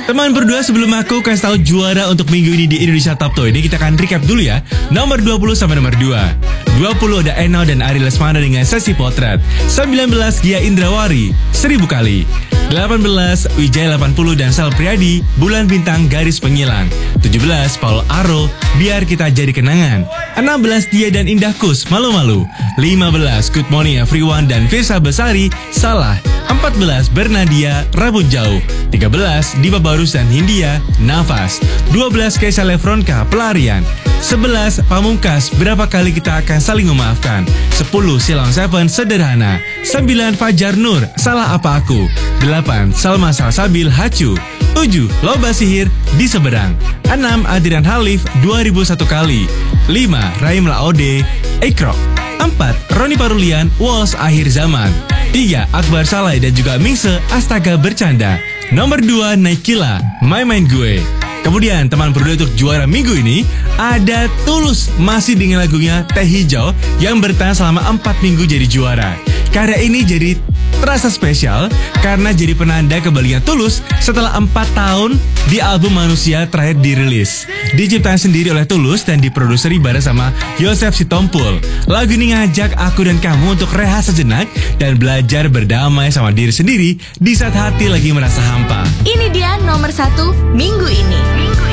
Teman berdua, sebelum aku kasih tahu juara untuk minggu ini di Indonesia Top Toy ini, kita akan recap dulu ya. Nomor 20 sampai nomor 2. 20 ada Eno dan Ari Lesmana dengan sesi potret. 19 Gia Indrawari, 1000 kali. 18 Wijaya 80 dan Sal Priadi, Bulan Bintang Garis Pengilang. 17 Paul Aro, Biar Kita Jadi Kenangan. 16 Dia dan Indah Kus, Malu-Malu. 15 Good Morning Everyone dan Firsa Besari, Salah. 14 Bernadia, Rambut Jauh. 13 Diva Barus dan Hindia, Nafas. 12 Keisha Lefronka, Pelarian. 11 Pamungkas, Berapa Kali Kita Akan Saling Memaafkan. 10 Silon Seven, Sederhana. 9 Fajar Nur, Salah Apa Aku. 8 Salma Salsabil, Hacu. 7 Loba Sihir, Di Seberang. 6 Adrian Halif, 2001 Kali. 5 Raim Laode, Ekrok. 4 Roni Parulian, Walls Akhir Zaman. 3 Akbar Saleh dan juga Mingse, Astaga Bercanda. Nomor 2 Naikila, Main-Main Gue. Kemudian teman berdua untuk juara minggu ini ada Tulus, masih dengan lagunya Teh Hijau yang bertahan selama 4 minggu jadi juara. Karya ini jadi terasa spesial karena jadi penanda kembalinya Tulus setelah 4 tahun di album Manusia terakhir dirilis. Diciptakan sendiri oleh Tulus dan diproduseri bareng sama Yosef Sitompul. Lagu ini ngajak aku dan kamu untuk rehat sejenak dan belajar berdamai sama diri sendiri di saat hati lagi merasa hampa. Ini dia nomor 1 minggu ini.